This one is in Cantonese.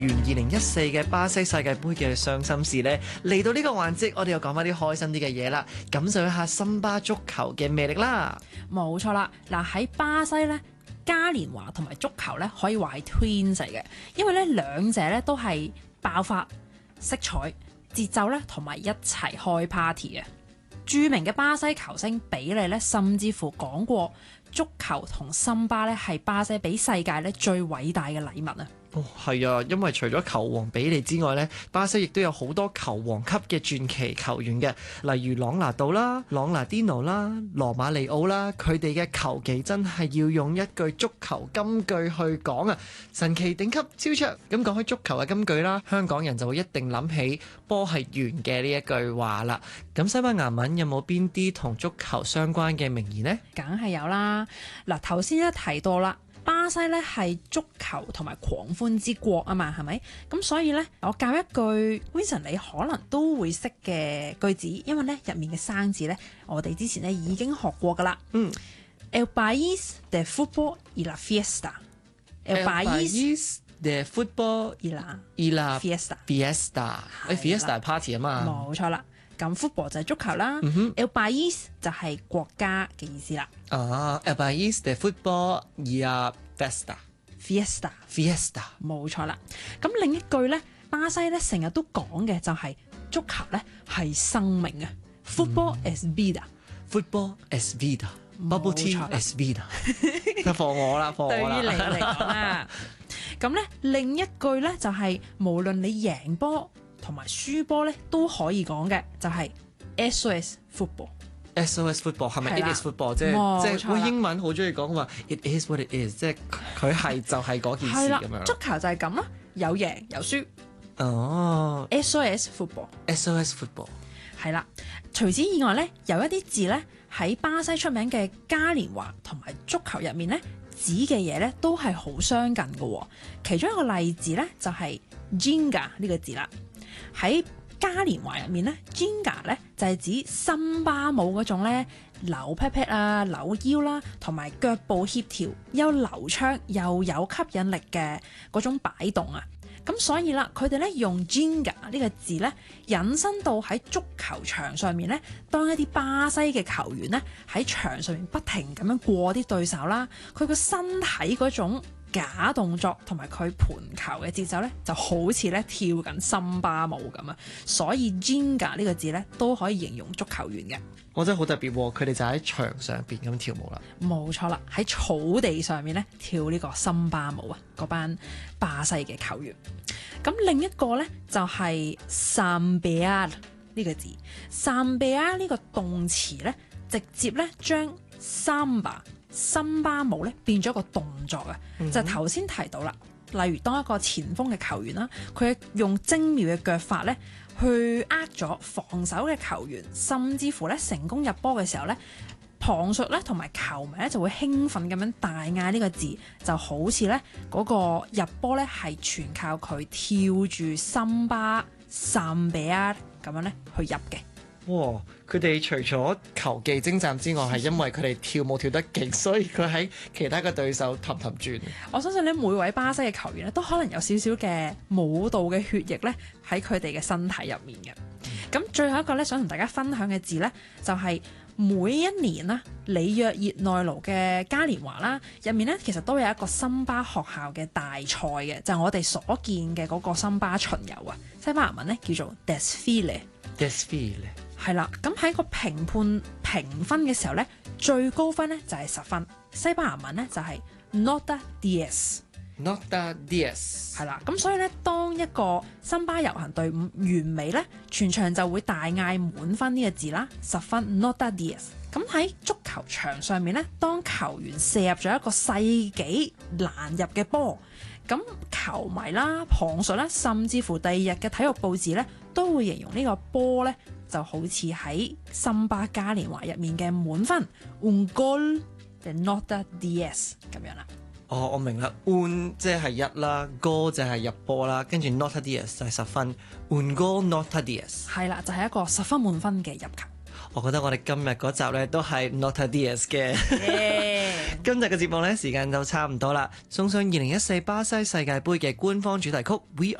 完2014嘅巴西世界盃嘅傷心事呢，嚟到呢個環節，我哋又講翻啲開心啲嘅嘢啦，感受一下森巴足球嘅魅力啦。 冇錯啦，嗱喺巴西呢，嘉年華同埋足球呢可以話係 twins 嚟嘅，因為呢兩者呢都係爆發色彩、節奏呢同埋一齊開 party 嘅。著名嘅巴西球星比利呢，甚至乎講過足球同森巴呢係巴西俾世界呢最偉大嘅禮物啊！ 哦，係啊，因為除咗球王比利之外呢，巴西亦都有好多球王級嘅傳奇球員嘅，例如朗拿度啦、朗拿甸奴啦、羅馬尼奧啦，佢哋嘅球技真係要用一句足球金句去講啊！神奇頂級超卓。咁講開足球嘅金句啦，香港人就會一定諗起波係圓嘅呢一句話啦。咁西班牙文有冇邊啲同足球相關嘅名言呢？ 梗係有啦。嗱，頭先一提到啦。巴西咧係足球同埋狂歡之國啊嘛，係咪？咁所以咧，我教一句 Vincent 你可能都會識嘅句子，因為咧入面嘅生字咧，我哋之前咧已經學過噶啦。El país de fútbol y la fiesta。El país de fútbol y la fiesta。 fiesta 係 party 啊嘛。 冇錯啦。咁 football 就係足球啦，El país 就係國家嘅意思啦。 El país de fútbol y la fiesta。fiesta 冇錯啦。咁另一句咧，巴西咧成日都講嘅就係足球咧係生命啊。Football is vida。Football is vida。Bubble tea is vida。就放我啦，放我啦。 對於你嚟講啦。咁咧另一句咧就係無論你贏波同埋輸波咧都可以講嘅，就係 SOS football。SOS football 係咪 It is football？ 即係英文好中意講話 It is what it is， 即係佢係就係嗰件事咁樣。 足球就係咁啦，有贏有輸。 哦。 SOS football。SOS football。 係啦，除此以外咧，有一啲字咧喺巴西出名嘅嘉年華同埋足球入面咧，指嘅嘢咧都係好相近嘅。其中一個例子咧就係 Ginga 呢個字啦。喺嘉年華入面咧 Ginga 咧就係指森巴舞嗰種咧扭劈劈啊、扭腰啦，同埋腳步協調又流暢又有吸引力嘅嗰種擺動啊。咁所以啦，佢哋咧用 Ginga 呢個字咧引申到喺足球場上面咧，當一啲巴西嘅球員咧喺場上面不停咁樣過啲對手啦，佢個身體嗰種假動作同埋佢盤球嘅節奏咧，就好似咧跳緊森巴舞咁啊！所以 Ginga 呢個字咧都可以形容足球員嘅。 我真係好特別喎，佢哋就喺場上邊咁跳舞啦。 冇錯啦，喺草地上面咧跳呢個森巴舞啊！嗰班巴西嘅球員。咁另一個咧就係 Sambear 呢個字。Sambear 呢個動詞咧，直接咧將 Samba森巴舞咧變咗個動作啊！就頭先提到啦，例如當一個前鋒嘅球員啦，佢用精妙嘅腳法咧去呃咗防守嘅球員，甚至乎咧成功入波嘅時候咧，旁述咧同埋球迷咧就會興奮咁樣大嗌呢個字，就好似咧嗰個入波咧係全靠佢跳住森巴 Sambear 咁樣咧去入嘅。 哇！佢哋除咗球技精湛之外，係因為佢哋跳舞跳得勁，所以佢喺其他嘅對手氹轉。 我相信咧，每位巴西嘅球員咧，都可能有少少嘅舞蹈嘅血液咧喺佢哋嘅身體入面嘅。咁最後一個咧，想同大家分享嘅字咧，就係每一年啦，里約熱內盧嘅嘉年華啦，入面咧其實都有一個森巴學校嘅大賽嘅，就係我哋所見嘅嗰個森巴巡遊啊。西班牙文咧叫做 desfile。係啦，咁喺個評分嘅時候咧，最高分咧就係10分。西班牙文咧就係 nota 10。nota 10。係啦，咁所以咧，當一個森巴遊行隊伍完美咧，全場就會大嗌滿分呢個字啦，10分 nota 10。咁喺足球場上面咧，當球員射入咗一個世紀難入嘅波，咁球迷啦、旁述啦，甚至乎第二日嘅體育報紙咧，都會形容呢個波咧，就好似喺森巴嘉年華入面嘅滿分 un gol de nota 10咁樣啦。 哦，我明啦 un 即係1啦 ，goal 就係入波啦，跟住 nota 10就係10分 un gol nota 10。係啦，就係一個10分滿分嘅入球。 我覺得我哋今日嗰集咧都係 nota 10嘅。 今日嘅節目呢，時間就差唔多啦，送上2014巴西世界盃嘅官方主題曲《We